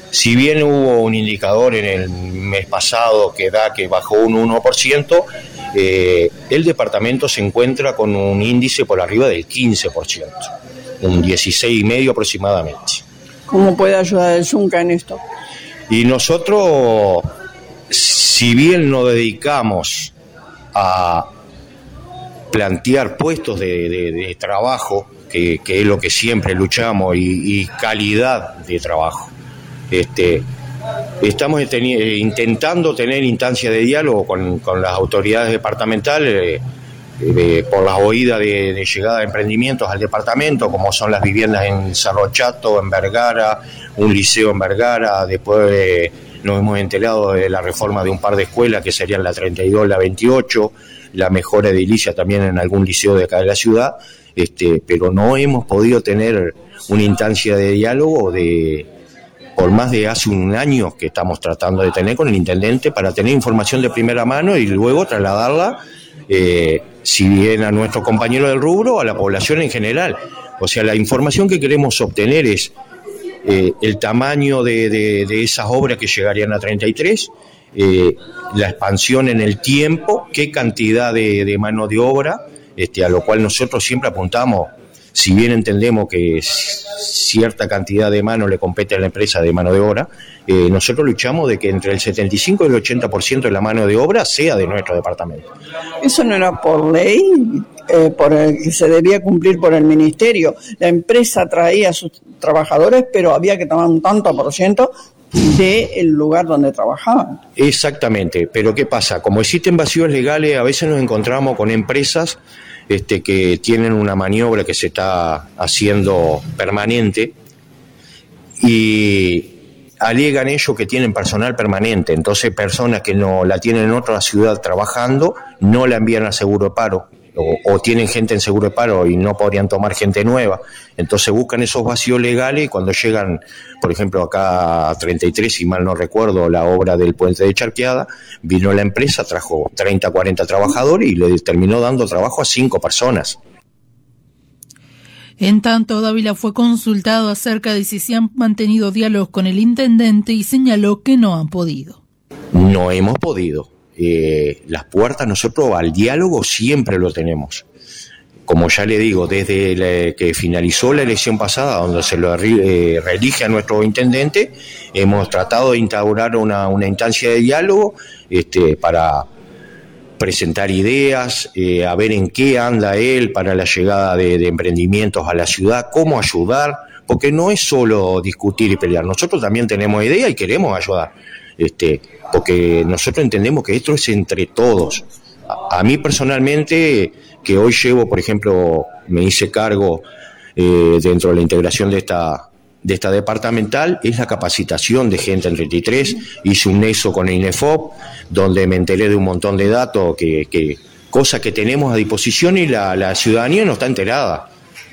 Si bien hubo un indicador en el mes pasado que da que bajó un 1%, el departamento se encuentra con un índice por arriba del 15%, un 16,5% aproximadamente. ¿Cómo puede ayudar el Zunca en esto? Y nosotros, si bien nos dedicamos a plantear puestos de trabajo, que es lo que siempre luchamos, y calidad de trabajo, estamos intentando tener instancias de diálogo con las autoridades departamentales por las oídas de llegada de emprendimientos al departamento, como son las viviendas en Cerro Chato, en Vergara, un liceo en Vergara. Después nos hemos enterado de la reforma de un par de escuelas que serían la 32, la 28, la mejora edilicia también en algún liceo de acá de la ciudad, pero no hemos podido tener una instancia de diálogo por más de hace un año que estamos tratando de tener con el intendente para tener información de primera mano y luego trasladarla, si bien a nuestros compañeros del rubro, a la población en general. O sea, la información que queremos obtener es el tamaño de esas obras que llegarían a 33, la expansión en el tiempo, qué cantidad de mano de obra, a lo cual nosotros siempre apuntamos. Si bien entendemos que cierta cantidad de mano le compete a la empresa de mano de obra, nosotros luchamos de que entre el 75 y el 80% de la mano de obra sea de nuestro departamento. ¿Eso no era por ley, por el que se debía cumplir por el ministerio? La empresa traía a sus trabajadores, pero había que tomar un tanto por ciento del lugar donde trabajaban. Exactamente, pero ¿qué pasa? Como existen vacíos legales, a veces nos encontramos con empresas que tienen una maniobra que se está haciendo permanente y alegan ellos que tienen personal permanente, entonces personas que no la tienen en otra ciudad trabajando no la envían a seguro de paro o tienen gente en seguro de paro y no podrían tomar gente nueva, entonces buscan esos vacíos legales y cuando llegan, por ejemplo acá a 33, si mal no recuerdo, la obra del puente de Charqueada, vino la empresa, trajo 30, 40 trabajadores y le terminó dando trabajo a 5 personas. En tanto, Dávila fue consultado acerca de si se han mantenido diálogos con el intendente y señaló que no han podido. No hemos podido. Las puertas nosotros al diálogo siempre lo tenemos. Como ya le digo, desde que finalizó la elección pasada, donde se lo reelige a nuestro intendente, hemos tratado de instaurar una instancia de diálogo para presentar ideas, a ver en qué anda él para la llegada de emprendimientos a la ciudad, cómo ayudar, porque no es solo discutir y pelear, nosotros también tenemos ideas y queremos ayudar, porque nosotros entendemos que esto es entre todos. A mí personalmente, que hoy llevo, por ejemplo, me hice cargo dentro de la integración de esta departamental, es la capacitación de gente en 33, hice un nexo con el INEFOP, donde me enteré de un montón de datos, cosas que tenemos a disposición y la ciudadanía no está enterada.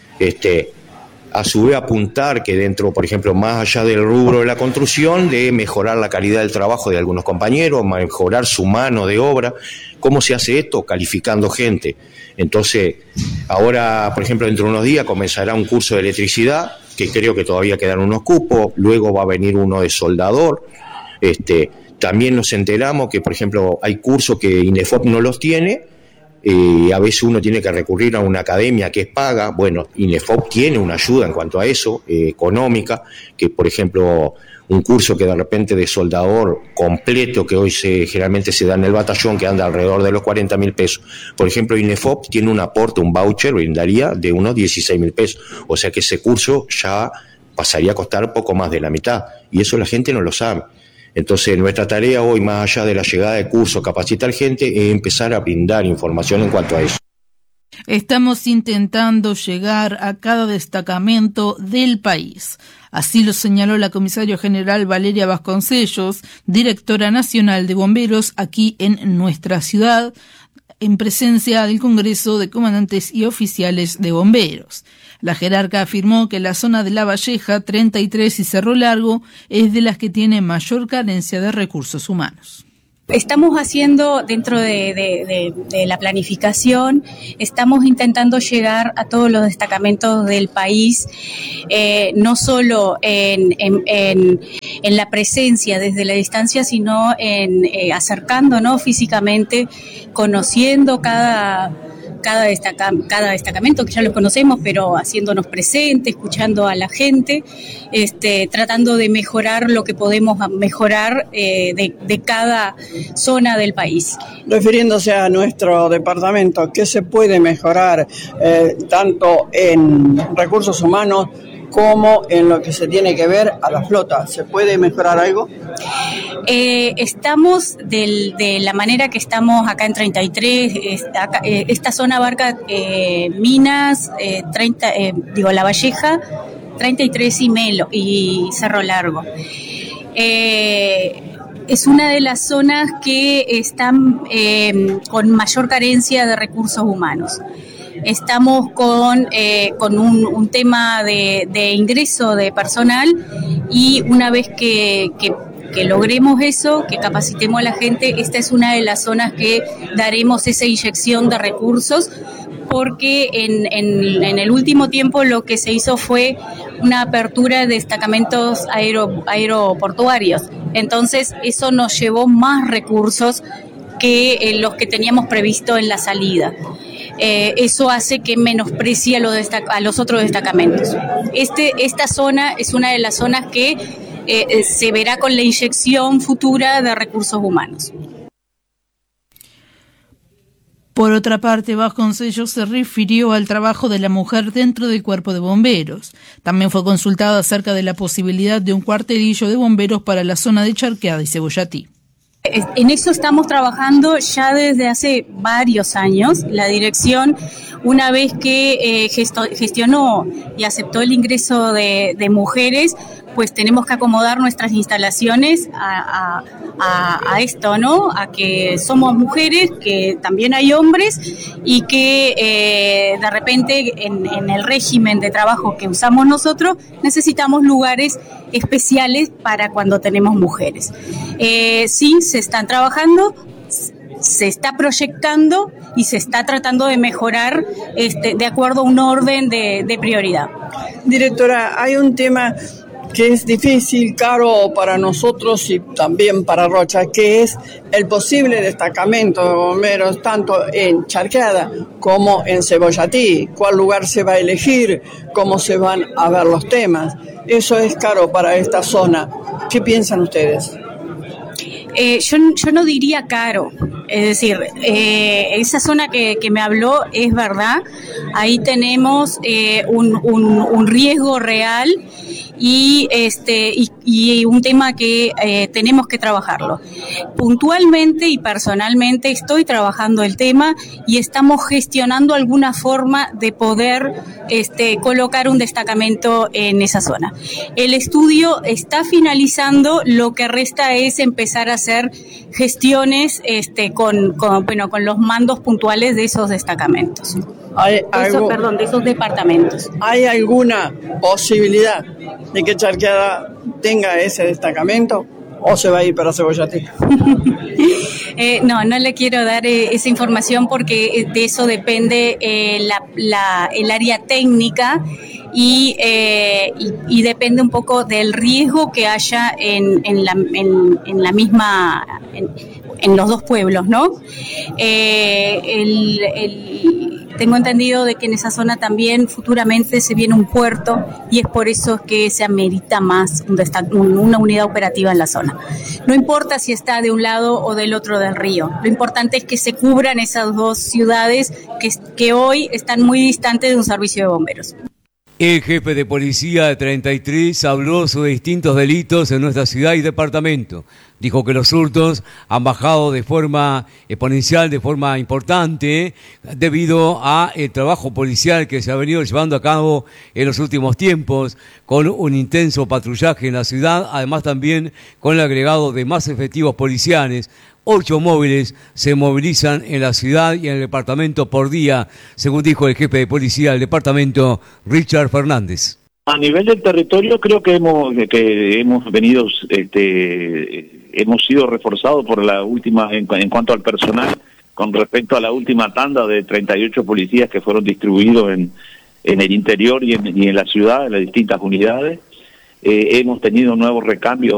A su vez apuntar que dentro, por ejemplo, más allá del rubro de la construcción, de mejorar la calidad del trabajo de algunos compañeros, mejorar su mano de obra. ¿Cómo se hace esto? Calificando gente. Entonces, ahora, por ejemplo, dentro de unos días comenzará un curso de electricidad, que creo que todavía quedan unos cupos, luego va a venir uno de soldador. También nos enteramos que, por ejemplo, hay cursos que INEFOP no los tiene, a veces uno tiene que recurrir a una academia que es paga. Bueno, INEFOP tiene una ayuda en cuanto a eso, económica, que por ejemplo un curso que de repente de soldador completo que hoy generalmente se da en el batallón, que anda alrededor de los 40.000 pesos, por ejemplo INEFOP tiene un aporte, un voucher brindaría de unos 16.000 pesos, o sea que ese curso ya pasaría a costar poco más de la mitad, y eso la gente no lo sabe. Entonces nuestra tarea hoy, más allá de la llegada de cursos, capacitar gente, es empezar a brindar información en cuanto a eso. Estamos intentando llegar a cada destacamento del país. Así lo señaló la comisaria general Valeria Vasconcellos, directora nacional de bomberos aquí en nuestra ciudad, en presencia del Congreso de Comandantes y Oficiales de Bomberos. La jerarca afirmó que la zona de La Valleja, 33 y Cerro Largo es de las que tiene mayor carencia de recursos humanos. Estamos haciendo dentro de la planificación, estamos intentando llegar a todos los destacamentos del país, no solo en en la presencia desde la distancia, sino en acercándonos físicamente, conociendo cada destacamento, que ya los conocemos, pero haciéndonos presentes, escuchando a la gente, tratando de mejorar lo que podemos mejorar de cada zona del país. Refiriéndose a nuestro departamento, ¿qué se puede mejorar tanto en recursos humanos como en lo que se tiene que ver a la flota? ¿Se puede mejorar algo? Estamos de la manera que estamos acá en 33, esta zona abarca Minas, La Valleja, 33 y Melo y Cerro Largo. Es una de las zonas que están con mayor carencia de recursos humanos. Estamos con un tema de ingreso de personal, y una vez que logremos eso, que capacitemos a la gente, esta es una de las zonas que daremos esa inyección de recursos, porque en el último tiempo lo que se hizo fue una apertura de destacamentos aeroportuarios. Entonces eso nos llevó más recursos que los que teníamos previsto en la salida. Eso hace que menosprecie a los otros destacamentos. Esta zona es una de las zonas que se verá con la inyección futura de recursos humanos. Por otra parte, Vasconcellos se refirió al trabajo de la mujer dentro del cuerpo de bomberos. También fue consultado acerca de la posibilidad de un cuartelillo de bomberos para la zona de Charqueada y Cebollatí. En eso estamos trabajando ya desde hace varios años. La dirección, una vez que gestionó y aceptó el ingreso de mujeres, pues tenemos que acomodar nuestras instalaciones a esto, ¿no? A que somos mujeres, que también hay hombres, y que de repente en el régimen de trabajo que usamos nosotros necesitamos lugares especiales para cuando tenemos mujeres. Sí, se están trabajando, se está proyectando y se está tratando de mejorar de acuerdo a un orden de prioridad. Directora, hay un tema que es difícil, caro para nosotros y también para Rocha, que es el posible destacamento de bomberos tanto en Charqueada como en Cebollatí. ¿Cuál lugar se va a elegir? ¿Cómo se van a ver los temas? Eso es caro para esta zona. ¿Qué piensan ustedes? Yo no diría caro, es decir, esa zona que me habló es verdad, ahí tenemos un riesgo real y un tema que tenemos que trabajarlo. Puntualmente y personalmente estoy trabajando el tema y estamos gestionando alguna forma de poder colocar un destacamento en esa zona. El estudio está finalizando, lo que resta es empezar a hacer gestiones con los mandos puntuales de esos destacamentos. De esos departamentos. ¿Hay alguna posibilidad de que Charqueada tenga ese destacamento o se va a ir para Cebollatí? No le quiero dar esa información porque de eso depende el área técnica y depende un poco del riesgo que haya en la misma en los dos pueblos, ¿no? Tengo entendido de que en esa zona también futuramente se viene un puerto y es por eso que se amerita más una unidad operativa en la zona. No importa si está de un lado o del otro del río, lo importante es que se cubran esas dos ciudades que hoy están muy distantes de un servicio de bomberos. El jefe de policía de 33 habló sobre distintos delitos en nuestra ciudad y departamento. Dijo que los hurtos han bajado de forma exponencial, de forma importante, debido a el trabajo policial que se ha venido llevando a cabo en los últimos tiempos, con un intenso patrullaje en la ciudad, además también con el agregado de más efectivos policiales. 8 móviles se movilizan en la ciudad y en el departamento por día, según dijo el jefe de policía del departamento, Richard Fernández. A nivel del territorio creo que hemos venido, hemos sido reforzados por la última, en cuanto al personal, con respecto a la última tanda de 38 policías que fueron distribuidos en el interior y en la ciudad, en las distintas unidades. Hemos tenido nuevos recambios